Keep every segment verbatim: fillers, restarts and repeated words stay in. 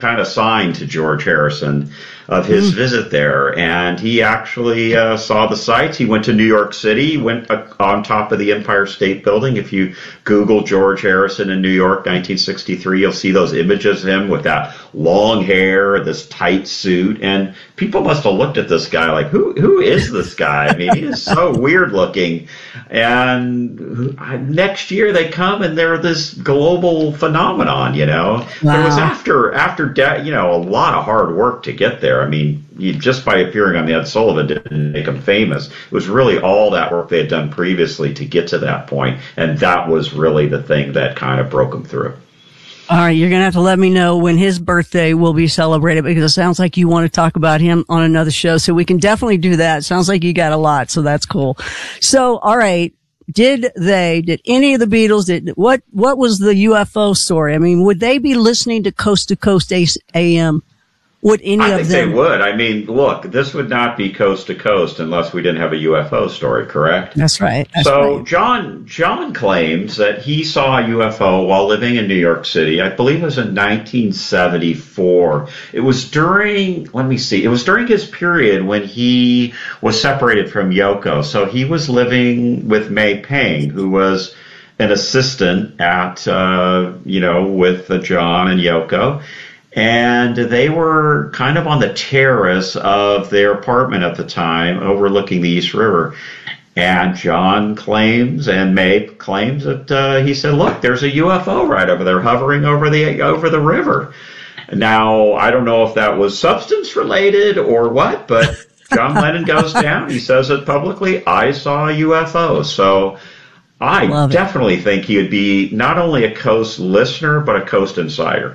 kind of sign to George Harrison of his mm. visit there, and he actually uh, saw the sights. He went to New York City, went uh, on top of the Empire State Building. If you Google George Harrison in New York, nineteen sixty-three, you'll see those images of him with that long hair, this tight suit, and people must have looked at this guy like, who who is this guy? I mean, he is so weird looking. And next year they come and they're this global phenomenon, you know. Wow. It was after after de- you know, a lot of hard work to get there. I mean, you, just by appearing on the Ed Sullivan didn't make them famous. It was really all that work they had done previously to get to that point, and that was really the thing that kind of broke them through. All right, you're going to have to let me know when his birthday will be celebrated, because it sounds like you want to talk about him on another show, so we can definitely do that. It sounds like you got a lot, so that's cool. So, all right. Did they, did any of the Beatles, did, what, what was the U F O story? I mean, would they be listening to Coast to Coast A M? Would any I of think them? They would. I mean, look, this would not be Coast to Coast unless we didn't have a U F O story, correct? That's right. That's so right. John John claims that he saw a U F O while living in New York City. I believe it was in nineteen seventy-four. It was during, let me see, it was during his period when he was separated from Yoko. So he was living with May Pang, who was an assistant at, uh, you know, with uh, John and Yoko. And they were kind of on the terrace of their apartment at the time, overlooking the East River. And John claims, and May claims that uh, he said, "Look, there's a U F O right over there, hovering over the over the river." Now, I don't know if that was substance related or what, but John Lennon goes down. He says it publicly. I saw a U F O. So I Love definitely it. think he would be not only a Coast listener, but a Coast insider.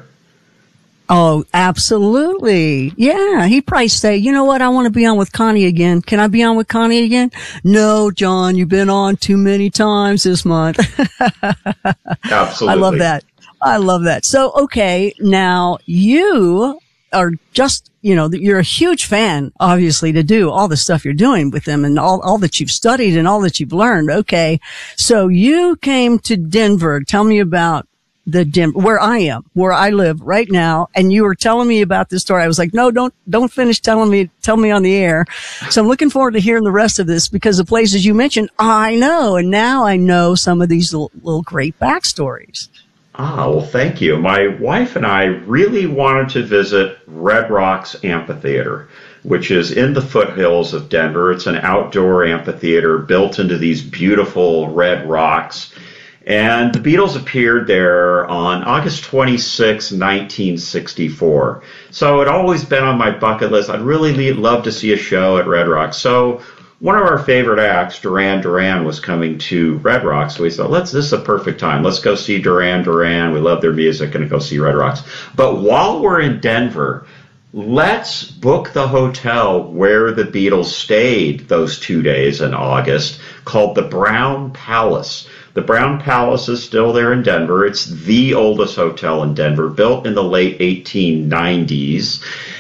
Oh, absolutely. Yeah. He'd probably say, you know what? I want to be on with Connie again. Can I be on with Connie again? No, John, you've been on too many times this month. Absolutely. I love that. I love that. So, okay. Now you are just, you know, you're a huge fan, obviously, to do all the stuff you're doing with them and all, all that you've studied and all that you've learned. Okay. So you came to Denver. Tell me about the Denver, where I am, where I live right now. And you were telling me about this story. I was like, no, don't, don't finish telling me, tell me on the air. So I'm looking forward to hearing the rest of this, because the places you mentioned, I know. And now I know some of these little, little great backstories. Ah, well, thank you. My wife and I really wanted to visit Red Rocks Amphitheater, which is in the foothills of Denver. It's an outdoor amphitheater built into these beautiful red rocks. And the Beatles appeared there on August twenty-sixth, nineteen sixty-four. So it always been on my bucket list. I'd really love to see a show at Red Rocks. So one of our favorite acts, Duran Duran, was coming to Red Rocks. So we thought, let's, this is a perfect time. Let's go see Duran Duran. We love their music, and go see Red Rocks. But while we're in Denver, let's book the hotel where the Beatles stayed those two days in August, called the Brown Palace. The Brown Palace is still there in Denver. It's the oldest hotel in Denver, built in the late eighteen nineties.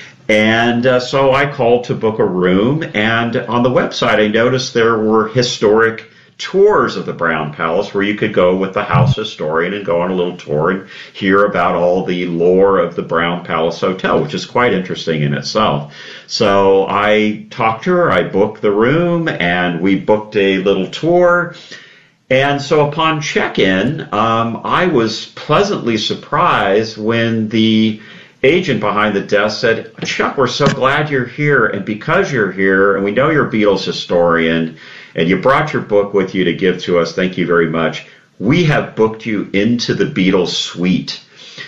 And uh, so I called to book a room, and on the website I noticed there were historic tours of the Brown Palace where you could go with the house historian and go on a little tour and hear about all the lore of the Brown Palace Hotel, which is quite interesting in itself. So I talked to her, I booked the room, and we booked a little tour. And so upon check-in, um, I was pleasantly surprised when the agent behind the desk said, "Chuck, we're so glad you're here, and because you're here, and we know you're a Beatles historian, and you brought your book with you to give to us, thank you very much, we have booked you into the Beatles suite."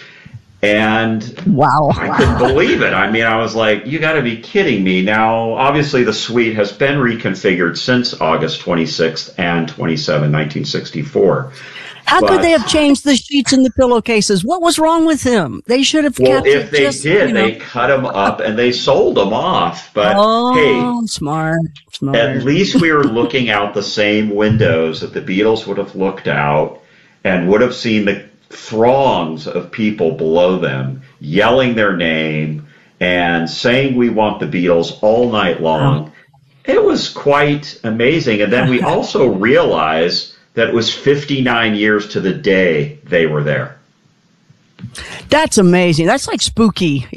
And wow, I couldn't believe it. I mean, I was like, you got to be kidding me. Now, obviously, the suite has been reconfigured since August twenty-sixth and twenty-seventh, nineteen sixty-four. How but, could they have changed the sheets and the pillowcases? What was wrong with him? They should have well, kept if it they just, did, you know. they cut them up and they sold them off. But oh, hey, smart, smart. At least we were looking out the same windows that the Beatles would have looked out, and would have seen the throngs of people below them yelling their name and saying, "We want the Beatles," all night long. Oh. It was quite amazing. And then we also realized that it was fifty-nine years to the day they were there. That's amazing. That's like spooky.